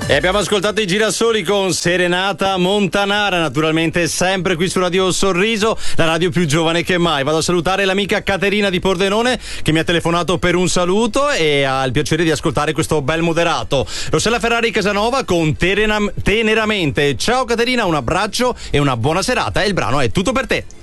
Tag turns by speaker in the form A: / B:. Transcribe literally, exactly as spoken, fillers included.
A: E abbiamo ascoltato i Girasoli con Serenata Montanara, naturalmente sempre qui su Radio Sorriso, la radio più giovane che mai. Vado a salutare l'amica Caterina di Pordenone che mi ha telefonato per un saluto e ha il piacere di ascoltare questo bel moderato. Rossella Ferrari Casanova con Terena- Teneramente. Ciao Caterina, un abbraccio e una buona serata e il brano è tutto per te.